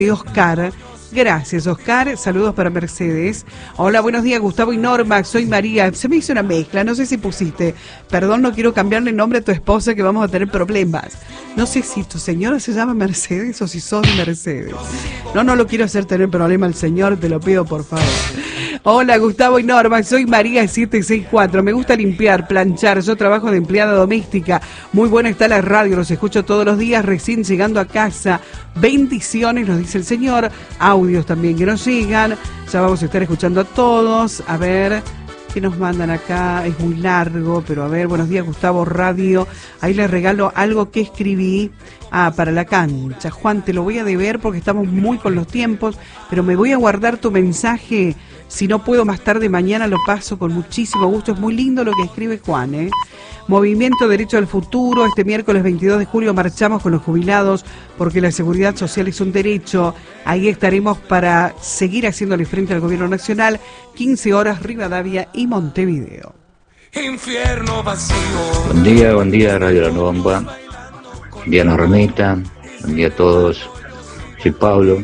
Oscar. Gracias, Oscar. Saludos para Mercedes. Hola, buenos días, Gustavo y Norma. Soy María. Se me hizo una mezcla, no sé si pusiste. Perdón, no quiero cambiarle el nombre a tu esposa, que vamos a tener problemas. No sé si tu señora se llama Mercedes o si sos de Mercedes. No lo quiero hacer tener problema al señor, te lo pido por favor. Hola, Gustavo y Norma, soy María 764. Me gusta limpiar, planchar. Yo trabajo de empleada doméstica. Muy buena está la radio, los escucho todos los días, recién llegando a casa. Bendiciones, nos dice el señor. Audios también que nos llegan. Ya vamos a estar escuchando a todos. A ver, ¿qué nos mandan acá? Es muy largo, pero a ver, buenos días, Gustavo Radio. Ahí les regalo algo que escribí. Para la cancha. Juan, te lo voy a deber porque estamos muy con los tiempos, pero me voy a guardar tu mensaje. Si no puedo más tarde, mañana lo paso con muchísimo gusto. Es muy lindo lo que escribe Juan, ¿eh? Movimiento Derecho al Futuro. Este miércoles 22 de julio marchamos con los jubilados porque la seguridad social es un derecho. Ahí estaremos para seguir haciéndole frente al gobierno nacional. 15 horas, Rivadavia y Montevideo. Infierno vacío. Buen día, Radio La Bomba. Buen día, Normita. Buen día a todos. Soy Pablo.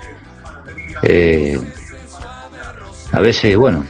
A veces, bueno,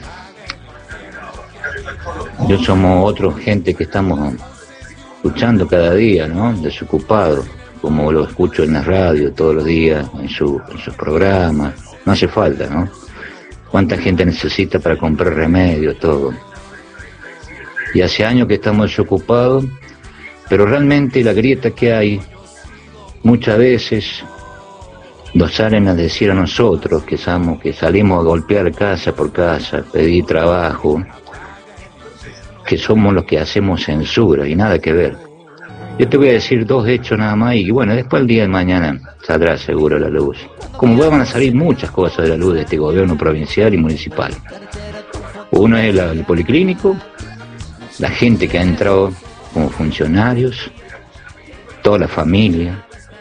yo somos otra gente que estamos luchando cada día, ¿no? Desocupados, como lo escucho en la radio todos los días, en sus programas. No hace falta, ¿no? ¿Cuánta gente necesita para comprar remedios, todo? Y hace años que estamos desocupados, pero realmente la grieta que hay, muchas veces nos salen a decir a nosotros que salimos a golpear casa por casa, pedir trabajo, que somos los que hacemos censura y nada que ver. Yo te voy a decir dos hechos nada más y bueno, después el día de mañana saldrá seguro la luz. Como van a salir muchas cosas de la luz de este gobierno provincial y municipal. Uno es el policlínico, la gente que ha entrado como funcionarios, toda la familia.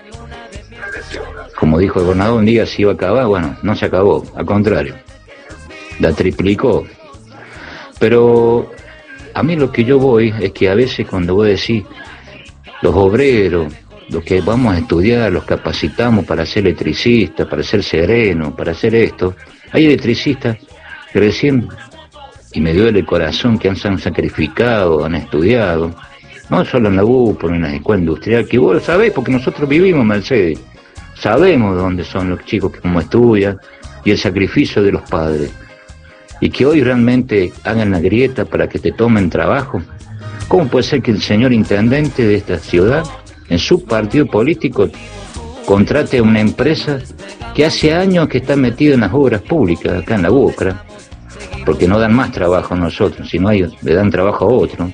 Como dijo el gobernador un día, se iba a acabar, bueno, no se acabó, al contrario, la triplicó. Pero a mí lo que yo voy es que a veces cuando voy a decir, los obreros, los que vamos a estudiar, los capacitamos para ser electricistas, para ser serenos, para hacer esto, hay electricistas que recién, y me duele el corazón, que han sacrificado, han estudiado, no solo en la UPO, en la escuela industrial, que vos lo sabés porque nosotros vivimos en Mercedes. Sabemos dónde son los chicos que como estudian y el sacrificio de los padres. Y que hoy realmente hagan la grieta para que te tomen trabajo. ¿Cómo puede ser que el señor intendente de esta ciudad, en su partido político, contrate a una empresa que hace años que está metida en las obras públicas, acá en la UCRA, porque no dan más trabajo a nosotros, sino le dan trabajo a otros?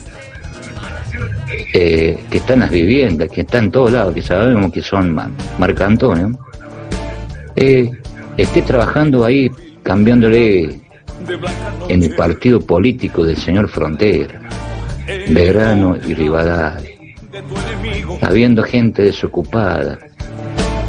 Que están en las viviendas, que están en todos lados, que sabemos que son Marcantonio, esté trabajando ahí, cambiándole en el partido político del señor Frontera, Belgrano y Rivadavia, habiendo gente desocupada,